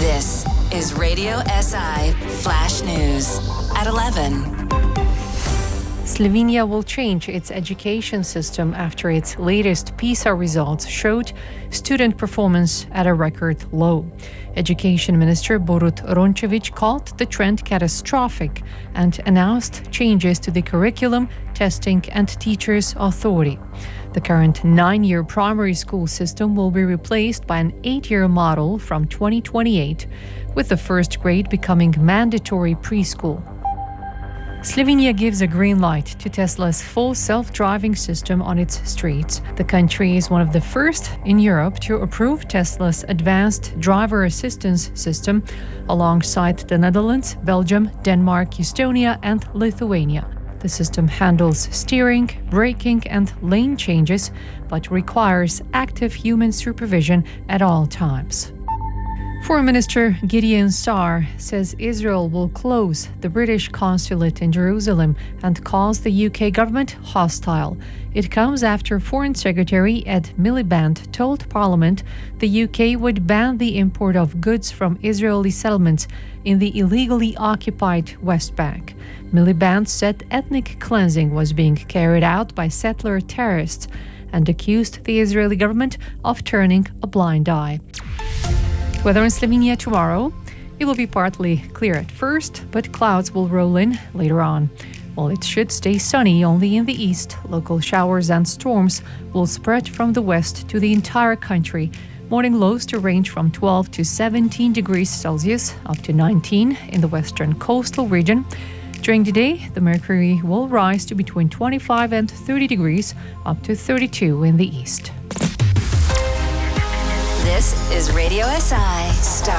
This is Radio SI Flash News at 11. Slovenia will change its education system after its latest PISA results showed student performance at a record low. Education Minister Borut Rončević called the trend catastrophic and announced changes to the curriculum, testing and teachers' authority. The current 9-year primary school system will be replaced by an 8-year model from 2028, with the first grade becoming mandatory preschool. Slovenia gives a green light to Tesla's full self-driving system on its streets. The country is one of the first in Europe to approve Tesla's advanced driver assistance system, alongside the Netherlands, Belgium, Denmark, Estonia and Lithuania. The system handles steering, braking and lane changes, but requires active human supervision at all times. Foreign Minister Gideon Saar says Israel will close the British consulate in Jerusalem and calls the UK government hostile. It comes after Foreign Secretary Ed Miliband told Parliament the UK would ban the import of goods from Israeli settlements in the illegally occupied West Bank. Miliband said ethnic cleansing was being carried out by settler terrorists and accused the Israeli government of turning a blind eye. Weather in Slovenia tomorrow. It will be partly clear at first, but clouds will roll in later on. While it should stay sunny only in the east, local showers and storms will spread from the west to the entire country. Morning lows to range from 12 to 17 degrees Celsius, up to 19 in the western coastal region. During the day, the mercury will rise to between 25 and 30 degrees, up to 32 in the east. This is Radio SI Star